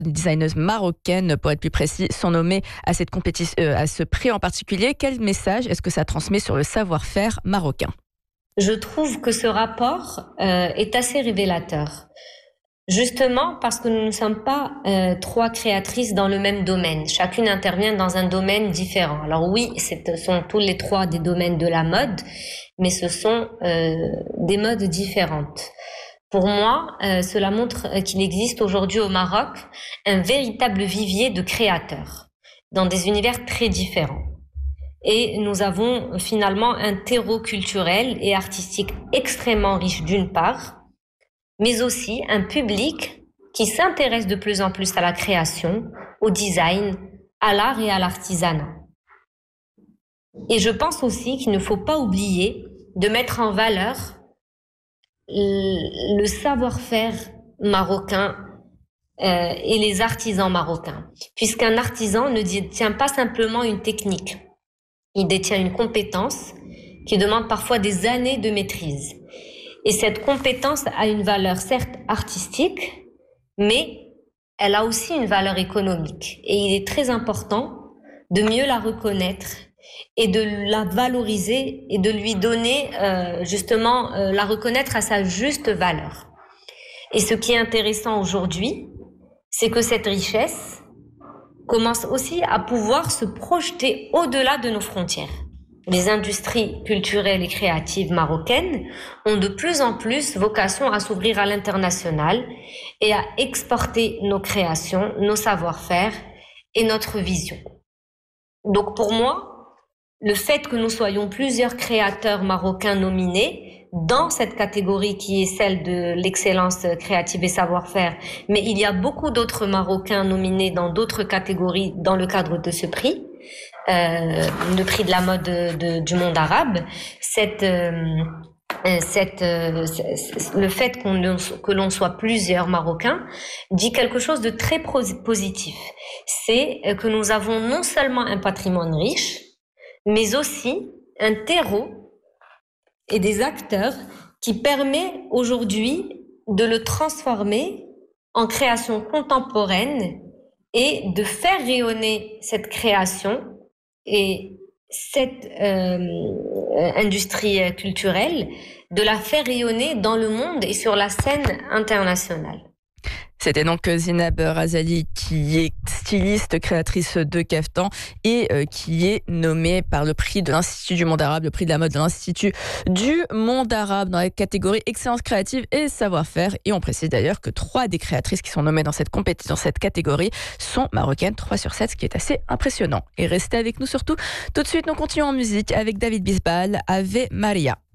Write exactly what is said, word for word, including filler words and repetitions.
designeuses marocaines, pour être plus précis, sont nommées à, cette compétition, euh, à ce prix en particulier. Quel message est-ce que ça transmet sur le savoir-faire marocain ? Je trouve que ce rapport euh, est assez révélateur. Justement parce que nous ne sommes pas euh, trois créatrices dans le même domaine. Chacune intervient dans un domaine différent. Alors oui, ce sont tous les trois des domaines de la mode, mais ce sont euh, des modes différentes. Pour moi, euh, cela montre qu'il existe aujourd'hui au Maroc un véritable vivier de créateurs dans des univers très différents. Et nous avons finalement un terreau culturel et artistique extrêmement riche d'une part, mais aussi un public qui s'intéresse de plus en plus à la création, au design, à l'art et à l'artisanat. Et je pense aussi qu'il ne faut pas oublier de mettre en valeur le savoir-faire marocain euh, et les artisans marocains, puisqu'un artisan ne détient pas simplement une technique, il détient une compétence qui demande parfois des années de maîtrise. Et cette compétence a une valeur certes artistique, mais elle a aussi une valeur économique. Et il est très important de mieux la reconnaître et de la valoriser et de lui donner euh, justement euh, la reconnaître à sa juste valeur. Et ce qui est intéressant aujourd'hui, c'est que cette richesse commence aussi à pouvoir se projeter au-delà de nos frontières. Les industries culturelles et créatives marocaines ont de plus en plus vocation à s'ouvrir à l'international et à exporter nos créations, nos savoir-faire et notre vision. Donc pour moi, le fait que nous soyons plusieurs créateurs marocains nominés dans cette catégorie qui est celle de l'excellence créative et savoir-faire, mais il y a beaucoup d'autres Marocains nominés dans d'autres catégories dans le cadre de ce prix, euh, le prix de la mode de, de, du monde arabe, cette, euh, cette, euh, le fait qu'on, que l'on soit plusieurs Marocains dit quelque chose de très positif. C'est que nous avons non seulement un patrimoine riche, mais aussi un terreau et des acteurs qui permet aujourd'hui de le transformer en création contemporaine et de faire rayonner cette création et cette euh, industrie culturelle, de la faire rayonner dans le monde et sur la scène internationale. C'était donc Zineb Razali, qui est styliste, créatrice de caftan et euh, qui est nommée par le prix de l'Institut du monde arabe, le prix de la mode de l'Institut du monde arabe dans la catégorie excellence créative et savoir-faire. Et on précise d'ailleurs que trois des créatrices qui sont nommées dans cette compétition, dans cette catégorie, sont marocaines, trois sur sept, ce qui est assez impressionnant. Et restez avec nous surtout. Tout de suite, nous continuons en musique avec David Bisbal, Ave Maria.